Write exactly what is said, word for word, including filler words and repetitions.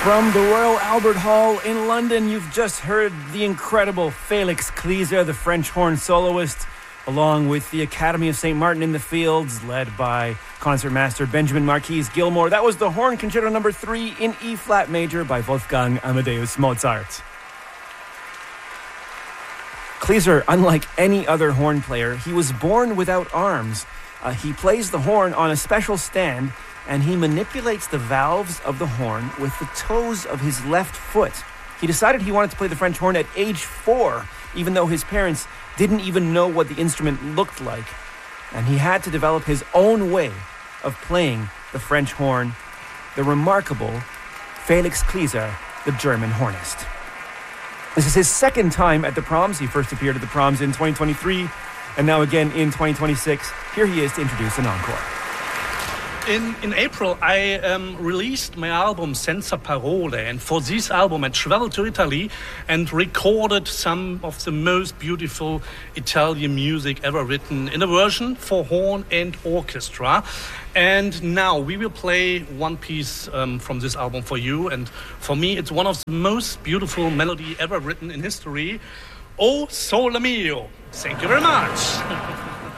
From the Royal Albert Hall in London, you've just heard the incredible Félix Clézard, the French horn soloist, along with the Academy of Saint Martin in the Fields, led by concertmaster Benjamin Marquis Gilmore. That was the Horn Concerto number three in E-flat major by Wolfgang Amadeus Mozart. Clézard, unlike any other horn player, he was born without arms. Uh, he plays the horn on a special stand, and he manipulates the valves of the horn with the toes of his left foot. He decided he wanted to play the French horn at age four, even though his parents didn't even know what the instrument looked like. And he had to develop his own way of playing the French horn, the remarkable Félix Clézard, the German hornist. This is his second time at the Proms. He first appeared at the Proms in twenty twenty-three, and now again in twenty twenty-six. Here he is to introduce an encore. In, in April, I um, released my album Senza Parole, and for this album I traveled to Italy and recorded some of the most beautiful Italian music ever written in a version for horn and orchestra. And now we will play one piece um, from this album for you, and for me it's one of the most beautiful melody ever written in history, O Sole Mio. Thank you very much.